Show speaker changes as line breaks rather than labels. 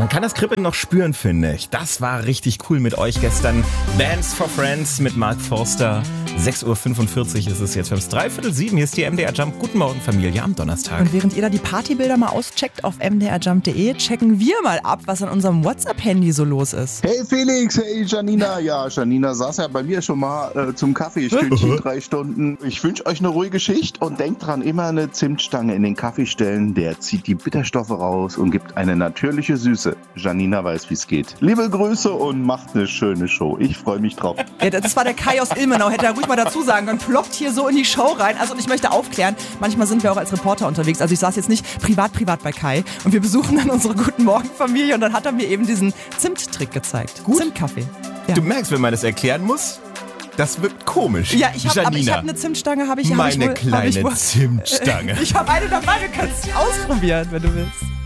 Man kann das Kribbeln noch spüren, finde ich. Das war richtig cool mit euch gestern. Bands for Friends mit Mark Forster. 6.45 Uhr ist es jetzt. Wir haben es 6:45. Hier ist die MDR Jump. Guten Morgen, Familie, am Donnerstag.
Und während ihr da die Partybilder mal auscheckt auf mdrjump.de, checken wir mal ab, was an unserem WhatsApp-Handy so los ist.
Hey Felix, hey Janina. Ja, Janina saß ja bei mir schon mal zum Kaffeestündchen 3 Stunden. Ich wünsche euch eine ruhige Schicht und denkt dran, immer eine Zimtstange in den Kaffee stellen. Der zieht die Bitterstoffe raus und gibt eine natürliche Süße. Janina weiß, wie es geht. Liebe Grüße und macht eine schöne Show. Ich freue mich drauf.
Ja, das war der Kai aus Ilmenau. Hätte er ruhig mal dazu sagen können. Ploppt hier so in die Show rein. Also, und ich möchte aufklären, manchmal sind wir auch als Reporter unterwegs. Also ich saß jetzt nicht privat bei Kai. Und wir besuchen dann unsere Guten Morgen-Familie. Und dann hat er mir eben diesen Zimttrick gezeigt.
Gut.
Zimtkaffee. Ja.
Du merkst, wenn man das erklären muss, das wirkt komisch.
Ja, ich habe
Janina,
eine Zimtstange.
meine kleine Zimtstange.
Ich habe eine dabei. Du kannst es ausprobieren, wenn du willst.